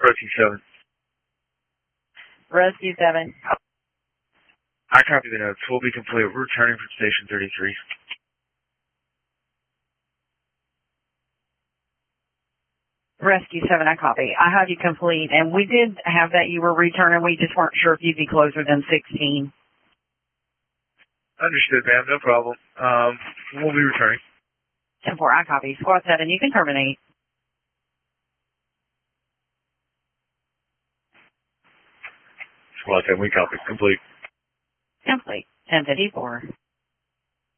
Rescue 7. Rescue 7. I copy the notes. We'll be complete. We're returning from Station 33. Rescue 7, I copy. I have you complete, and we did have that you were returning. We just weren't sure if you'd be closer than 16. Understood, ma'am. No problem. We'll be returning. 10-4, I copy. Squad 7, you can terminate. Squad 10, we copy. Complete. Complete. 1054.